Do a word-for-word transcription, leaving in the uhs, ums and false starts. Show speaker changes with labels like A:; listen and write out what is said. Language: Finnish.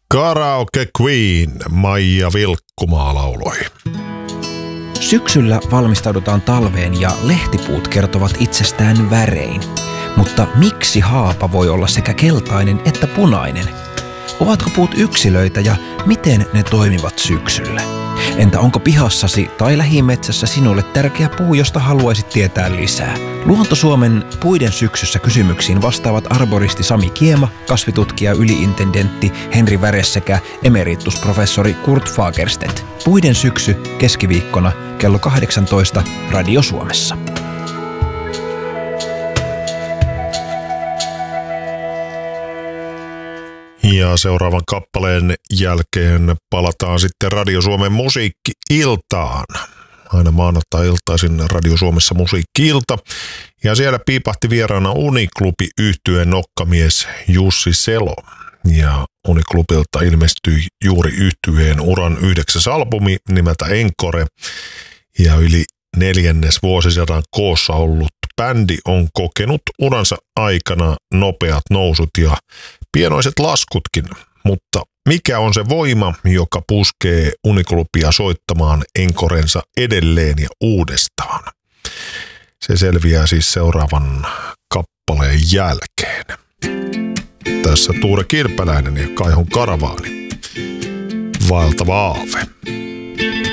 A: Karaoke Queen, Maija Vilkkumaa lauloi.
B: Syksyllä valmistaudutaan talveen ja lehtipuut kertovat itsestään värein. Mutta miksi haapa voi olla sekä keltainen että punainen? Ovatko puut yksilöitä ja miten ne toimivat syksyllä? Entä onko pihassasi tai lähimetsässä sinulle tärkeä puu, josta haluaisit tietää lisää? Luonto-Suomen Puiden syksyssä kysymyksiin vastaavat arboristi Sami Kiema, kasvitutkija yliintendentti Henri Väres sekä emeritusprofessori Kurt Fagerstedt. Puiden syksy keskiviikkona kello kahdeksantoista Radio Suomessa.
A: Ja seuraavan kappaleen jälkeen palataan sitten Radio Suomen musiikki-iltaan. Aina maanantai-iltaisin Radio Suomessa musiikki-ilta. Ja siellä piipahti vieraana Uniklubi -yhtyeen nokkamies Jussi Selo. Ja Uniklubilta ilmestyi juuri yhtyeen uran yhdeksäs albumi nimeltä Encore. Ja yli neljännes vuosisadan koossa ollut bändi on kokenut uransa aikana nopeat nousut ja pienoiset laskutkin, mutta mikä on se voima, joka puskee Uniklubia soittamaan enkorensa edelleen ja uudestaan? Se selviää siis seuraavan kappaleen jälkeen. Tässä Tuure Kirpeläinen ja Kaihon Karavaani. Vaeltava aave.